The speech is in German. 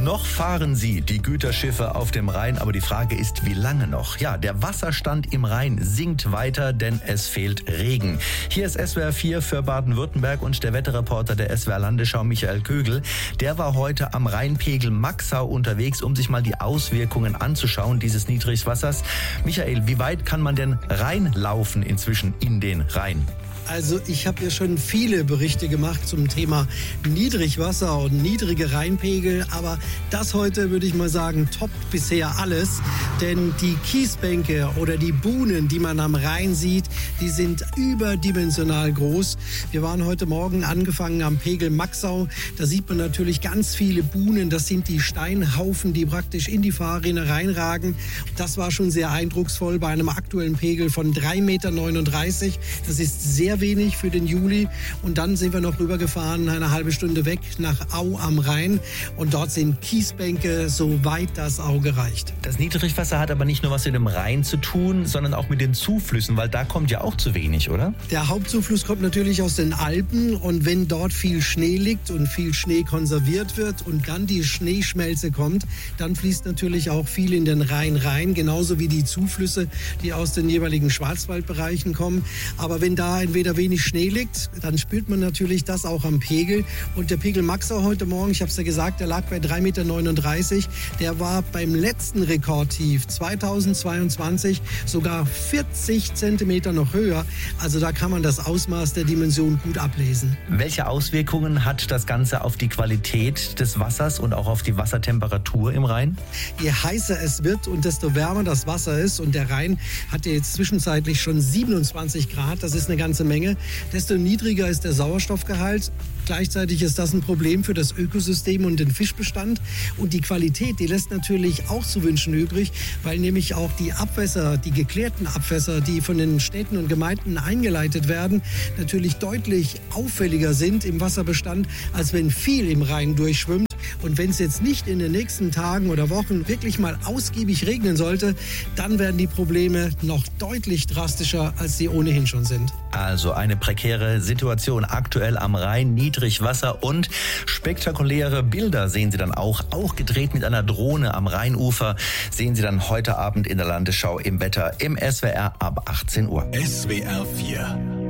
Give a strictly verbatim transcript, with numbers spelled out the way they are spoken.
Noch fahren sie, die Güterschiffe auf dem Rhein, aber die Frage ist, wie lange noch? Ja, der Wasserstand im Rhein sinkt weiter, denn es fehlt Regen. Hier ist S W R vier für Baden-Württemberg und der Wetterreporter der S W R Landesschau, Michael Kögel. Der war heute am Rheinpegel Maxau unterwegs, um sich mal die Auswirkungen anzuschauen dieses Niedrigwassers. Michael, wie weit kann man denn reinlaufen inzwischen in den Rhein? Also ich habe ja schon viele Berichte gemacht zum Thema Niedrigwasser und niedrige Rheinpegel, aber das heute, würde ich mal sagen, toppt bisher alles, denn die Kiesbänke oder die Buhnen, die man am Rhein sieht, die sind überdimensional groß. Wir waren heute Morgen angefangen am Pegel Maxau, da sieht man natürlich ganz viele Buhnen, das sind die Steinhaufen, die praktisch in die Fahrrinne reinragen. Das war schon sehr eindrucksvoll bei einem aktuellen Pegel von drei Komma neununddreißig Meter. Das ist sehr wenig für den Juli. Und dann sind wir noch rübergefahren, eine halbe Stunde weg nach Au am Rhein. Und dort sind Kiesbänke, soweit das Auge reicht. Das Niedrigwasser hat aber nicht nur was mit dem Rhein zu tun, sondern auch mit den Zuflüssen, weil da kommt ja auch zu wenig, oder? Der Hauptzufluss kommt natürlich aus den Alpen. Und wenn dort viel Schnee liegt und viel Schnee konserviert wird und dann die Schneeschmelze kommt, dann fließt natürlich auch viel in den Rhein rein, genauso wie die Zuflüsse, die aus den jeweiligen Schwarzwaldbereichen kommen. Aber wenn da entweder wenig Schnee liegt, dann spürt man natürlich das auch am Pegel. Und der Pegel Maxau heute Morgen, ich habe es ja gesagt, der lag bei drei Komma neununddreißig Meter. Der war beim letzten Rekordtief zweitausendzweiundzwanzig sogar vierzig Zentimeter noch höher. Also da kann man das Ausmaß der Dimension gut ablesen. Welche Auswirkungen hat das Ganze auf die Qualität des Wassers und auch auf die Wassertemperatur im Rhein? Je heißer es wird und desto wärmer das Wasser ist, und der Rhein hat ja jetzt zwischenzeitlich schon siebenundzwanzig Grad, das ist eine ganze Menge, desto niedriger ist der Sauerstoffgehalt. Gleichzeitig ist das ein Problem für das Ökosystem und den Fischbestand. Und die Qualität, die lässt natürlich auch zu wünschen übrig, weil nämlich auch die Abwässer, die geklärten Abwässer, die von den Städten und Gemeinden eingeleitet werden, natürlich deutlich auffälliger sind im Wasserbestand, als wenn viel im Rhein durchschwimmt. Und wenn es jetzt nicht in den nächsten Tagen oder Wochen wirklich mal ausgiebig regnen sollte, dann werden die Probleme noch deutlich drastischer, als sie ohnehin schon sind. Also eine prekäre Situation aktuell am Rhein, Niedrigwasser und spektakuläre Bilder sehen Sie dann auch, auch gedreht mit einer Drohne am Rheinufer, sehen Sie dann heute Abend in der Landesschau im Wetter im S W R ab achtzehn Uhr. S W R vier